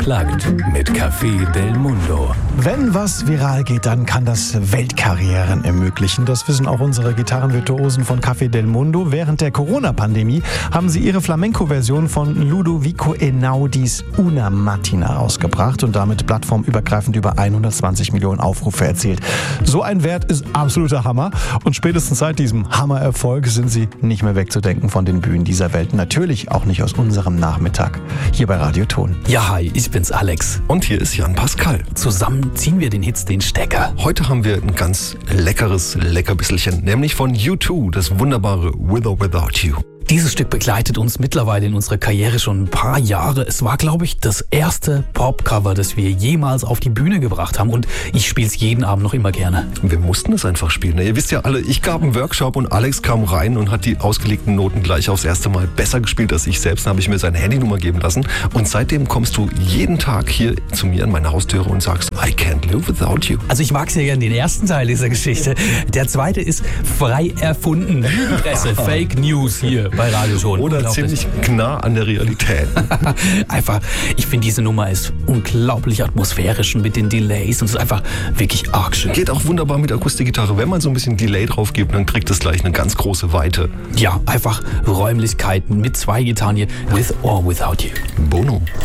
Unplugged mit Café Del Mundo. Wenn was viral geht, dann kann das Weltkarrieren ermöglichen. Das wissen auch unsere Gitarrenvirtuosen von Café Del Mundo. Während der Corona-Pandemie haben sie ihre Flamenco-Version von Ludovico Einaudis Una Mattina rausgebracht und damit plattformübergreifend über 120 Millionen Aufrufe erzielt. So ein Wert ist absoluter Hammer und spätestens seit diesem Hammererfolg sind sie nicht mehr wegzudenken von den Bühnen dieser Welt. Natürlich auch nicht aus unserem Nachmittag hier bei Radio Ton. Ja, hi, ich bin's Alex. Und hier ist Jan Pascal. Zusammen ziehen wir den Hits den Stecker. Heute haben wir ein ganz leckeres Leckerbisselchen, nämlich von U2, das wunderbare With or Without You. Dieses Stück begleitet uns mittlerweile in unserer Karriere schon ein paar Jahre. Es war, glaube ich, das erste Popcover, das wir jemals auf die Bühne gebracht haben. Und ich spiele es jeden Abend noch immer gerne. Wir mussten es einfach spielen. Ihr wisst ja alle, ich gab einen Workshop und Alex kam rein und hat die ausgelegten Noten gleich aufs erste Mal besser gespielt als ich selbst. Dann habe ich mir seine Handynummer geben lassen. Und seitdem kommst du jeden Tag hier zu mir an meine Haustüre und sagst, I can't live without you. Also ich mag sehr gerne den ersten Teil dieser Geschichte. Der zweite ist frei erfunden. Lügenpresse, Fake News hier bei Radio Ton. Oder ziemlich nah an der Realität. Einfach, ich finde, diese Nummer ist unglaublich atmosphärisch und mit den Delays und es ist einfach wirklich arg schön. Geht auch wunderbar mit Akustikgitarre. Wenn man so ein bisschen Delay drauf gibt, dann kriegt es gleich eine ganz große Weite. Ja, einfach Räumlichkeiten mit zwei Gitarren hier. With or Without You. Bono.